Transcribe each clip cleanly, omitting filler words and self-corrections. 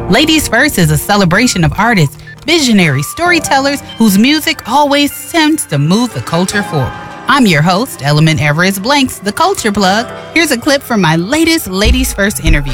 Ladies First is a celebration of artists, visionary storytellers whose music always seems to move the culture forward. I'm your host, Element Everest Blanks, the Culture Plug. Here's a clip from my latest Ladies First interview.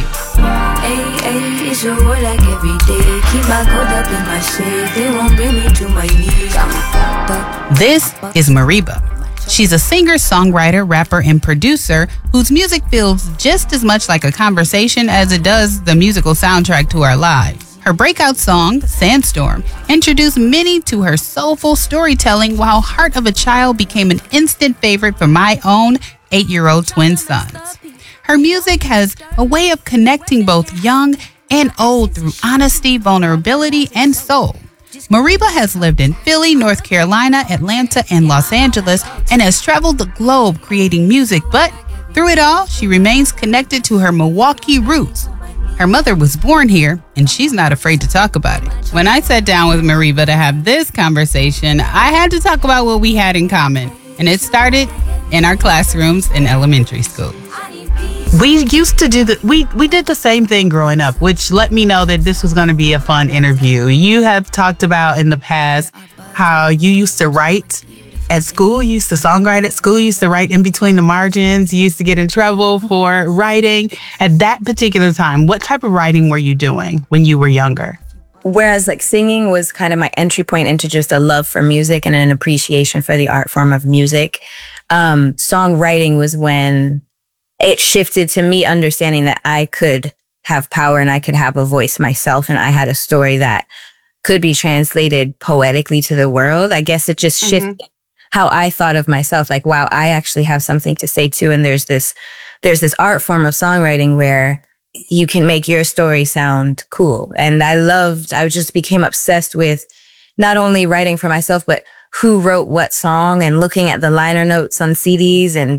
It's your word like every day. Keep my code up in my shade. They won't bring me to my knees. This is Mariba. She's a singer, songwriter, rapper, and producer whose music feels just as much like a conversation as it does the musical soundtrack to our lives. Her breakout song, Sandstorm, introduced many to her soulful storytelling, while Heart of a Child became an instant favorite for my own 8-year-old twin sons. Her music has a way of connecting both young and old through honesty, vulnerability, and soul. Mariba has lived in Philly, North Carolina, Atlanta, and Los Angeles, and has traveled the globe creating music, but through it all, she remains connected to her Milwaukee roots. Her mother was born here, and she's not afraid to talk about it. When I sat down with Mariba to have this conversation, I had to talk about what we had in common, and it started in our classrooms in elementary school. We used to do we did the same thing growing up, which let me know that this was going to be a fun interview. You have talked about in the past how you used to write at school, you used to songwrite at school, you used to write in between the margins, you used to get in trouble for writing. At that particular time, what type of writing were you doing when you were younger? Whereas like singing was kind of my entry point into just a love for music and an appreciation for the art form of music, songwriting was when it shifted to me understanding that I could have power and I could have a voice myself, and I had a story that could be translated poetically to the world. I guess it just shifted how I thought of myself. Like, wow, I actually have something to say too. And there's this art form of songwriting where you can make your story sound cool. And I just became obsessed with not only writing for myself, but who wrote what song and looking at the liner notes on CDs. And,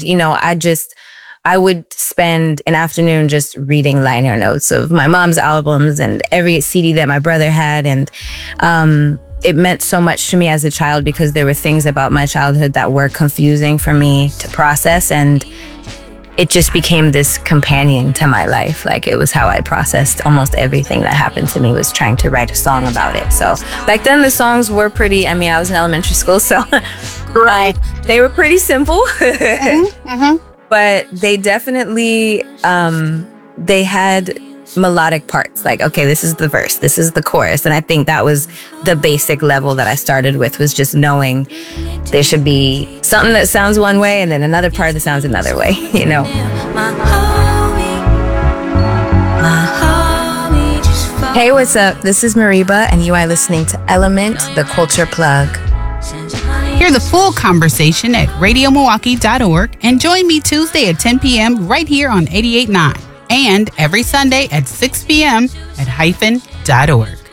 I would spend an afternoon just reading liner notes of my mom's albums and every CD that my brother had. And it meant so much to me as a child because there were things about my childhood that were confusing for me to process. And it just became this companion to my life. Like, it was how I processed almost everything that happened to me, was trying to write a song about it. So back then the songs were pretty, I was in elementary school, so right. They were pretty simple. But they definitely, they had melodic parts. Like, okay, this is the verse, this is the chorus. And I think that was the basic level that I started with, was just knowing there should be something that sounds one way and then another part that sounds another way, Hey, what's up? This is Mariba, and you are listening to Element, the Culture Plug. Hear the full conversation at radiomilwaukee.org and join me Tuesday at 10 p.m. right here on 88.9 and every Sunday at 6 p.m. at hyphen.org.